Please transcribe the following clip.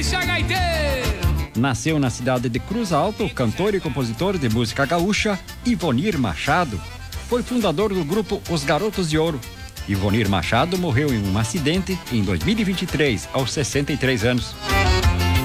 Bicha Gaiteiro. Nasceu na cidade de Cruz Alta o cantor e compositor de música gaúcha Ivonir Machado. Foi fundador do grupo Os Garotos de Ouro. Ivonir Machado morreu em um acidente em 2023, aos 63 anos.